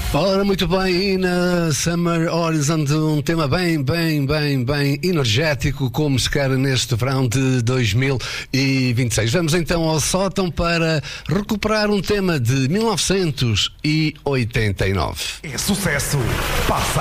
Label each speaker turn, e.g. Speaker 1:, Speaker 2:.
Speaker 1: Ora, muito bem, e na Summer Horizon, um tema bem energético, como se quer neste verão de 2026. Vamos então ao sótão para recuperar um tema de 1989.
Speaker 2: É sucesso, passa